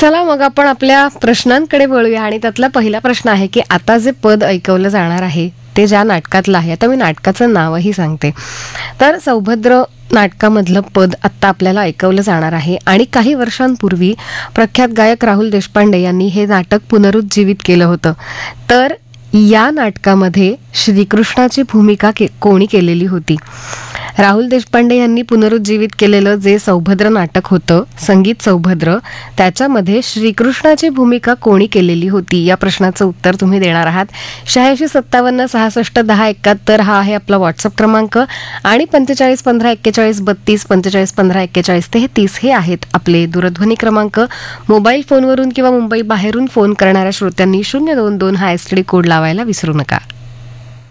चला मग आपण आपल्या प्रश्नांकडे वळूया आणि त्यातला पहिला प्रश्न आहे की आता जे पद ऐकवलं जाणार आहे ते ज्या नाटकातलं आहे, आता मी नाटकाचं नावही सांगते. तर सौभद्र नाटकामधलं पद आत्ता आपल्याला ऐकवलं जाणार आहे आणि काही वर्षांपूर्वी प्रख्यात गायक राहुल देशपांडे यांनी हे नाटक पुनरुज्जीवित केलं होतं. तर या नाटकामध्ये श्रीकृष्णाची भूमिका कोणी केलेली होती? राहुल देशपांडे यांनी पुनरुज्जीवित केलेलं जे सौभद्र नाटक होतं, संगीत सौभद्र, त्याच्यामध्ये श्रीकृष्णाची भूमिका कोणी केलेली होती या प्रश्नाचं उत्तर तुम्ही देणार आहात. 8657 66 10 71 हा आहे आपला व्हॉट्सअप क्रमांक आणि 45 15 41 32 45 15 41 33 हे आहेत आपले दूरध्वनी क्रमांक. मोबाईल फोनवरून किंवा मुंबई बाहेरून फोन करणाऱ्या श्रोत्यांनी 022 हा एसटीडी कोड लावायला विसरू नका.